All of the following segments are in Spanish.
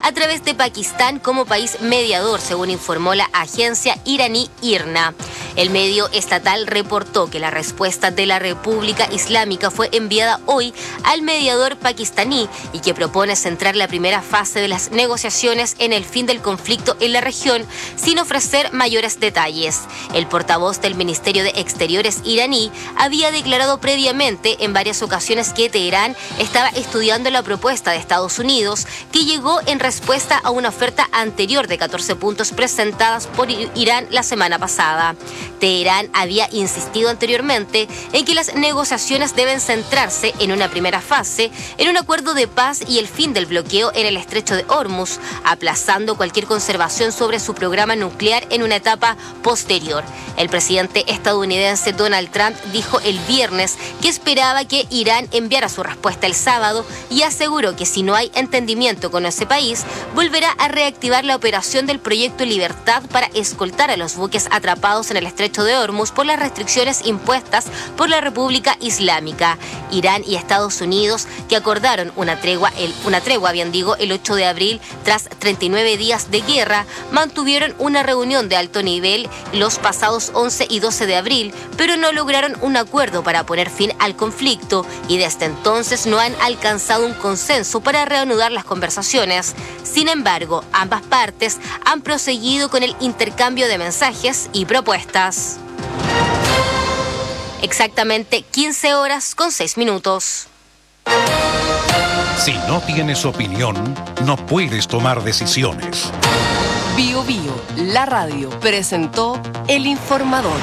a través de Pakistán como país mediador, según informó la agencia iraní IRNA. El medio estatal reportó que la respuesta de la República Islámica fue enviada hoy al mediador pakistaní y que propone centrar la primera fase de las negociaciones en el fin del conflicto en la región, sin ofrecer mayores detalles. El portavoz del Ministerio de Exteriores iraní había declarado previamente en varias ocasiones que Teherán estaba estudiando la propuesta de Estados Unidos, que llegó en respuesta a una oferta anterior de 14 puntos presentadas por Irán la semana pasada. Teherán había insistido anteriormente en que las negociaciones deben centrarse en una primera fase, en un acuerdo de paz y el fin del bloqueo en el estrecho de Hormuz, aplazando cualquier conservación sobre su programa nuclear en una etapa posterior. El presidente estadounidense Donald Trump dijo el viernes que esperaba que Irán enviara su respuesta el sábado y aseguró que si no hay entendimiento con ese país, volverá a reactivar la operación del Proyecto Libertad para escoltar a los buques atrapados en el estrecho de Hormuz por las restricciones impuestas por la República Islámica. Irán y Estados Unidos, que acordaron una tregua el 8 de abril tras 39 días de guerra, mantuvieron una reunión de alto nivel los pasados 11 y 12 de abril, pero no lograron un acuerdo para poner fin al conflicto y desde entonces no han alcanzado un consenso para reanudar las conversaciones. Sin embargo, ambas partes han proseguido con el intercambio de mensajes y propuestas. Exactamente 15 horas con 6 minutos. Si no tienes opinión, no puedes tomar decisiones. Bio Bio, la radio, presentó El Informador.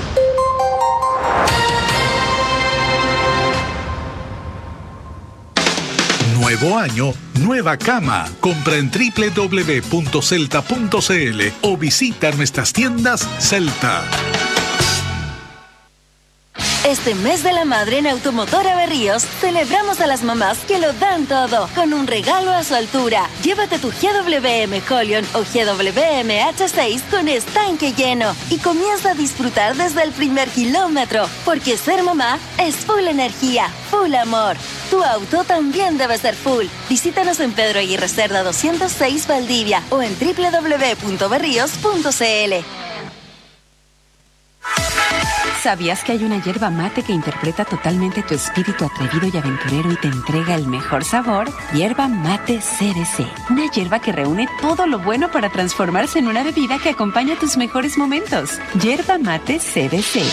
Nuevo año, nueva cama. Compra en www.celta.cl o visita nuestras tiendas Celta. Este mes de la madre en Automotora Berríos celebramos a las mamás que lo dan todo con un regalo a su altura. Llévate tu GWM Holion o GWM H6 con estanque lleno y comienza a disfrutar desde el primer kilómetro, porque ser mamá es full energía, full amor. Tu auto también debe ser full. Visítanos en Pedro Aguirre Cerda 206 Valdivia o en www.berrios.cl. ¿Sabías que hay una yerba mate que interpreta totalmente tu espíritu atrevido y aventurero y te entrega el mejor sabor? Yerba mate CBC. Una yerba que reúne todo lo bueno para transformarse en una bebida que acompaña tus mejores momentos. Yerba mate CBC.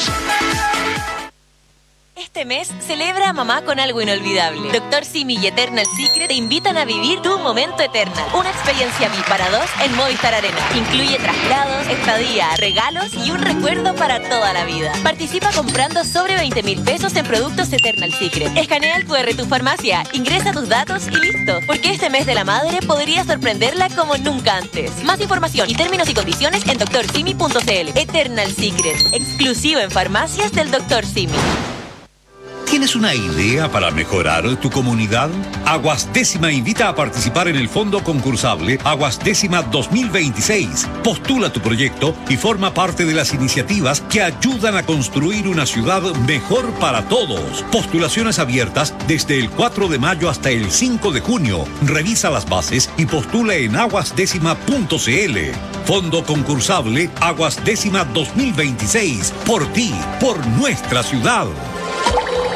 Este mes celebra a mamá con algo inolvidable. Dr. Simi y Eternal Secret te invitan a vivir tu momento Eternal. Una experiencia VIP para dos en Movistar Arena. Incluye traslados, estadía, regalos y un recuerdo para toda la vida. Participa comprando sobre 20,000 pesos en productos Eternal Secret. Escanea el QR tu farmacia, ingresa tus datos y listo. Porque este mes de la madre podría sorprenderla como nunca antes. Más información y términos y condiciones en drsimi.cl. Eternal Secret, exclusivo en farmacias del Dr. Simi. ¿Tienes una idea para mejorar tu comunidad? Aguas Décima invita a participar en el fondo concursable Aguas Décima 2026. Postula tu proyecto y forma parte de las iniciativas que ayudan a construir una ciudad mejor para todos. Postulaciones abiertas desde el 4 de mayo hasta el 5 de junio. Revisa las bases y postula en aguasdécima.cl. Fondo concursable Aguas Décima 2026. Por ti, por nuestra ciudad.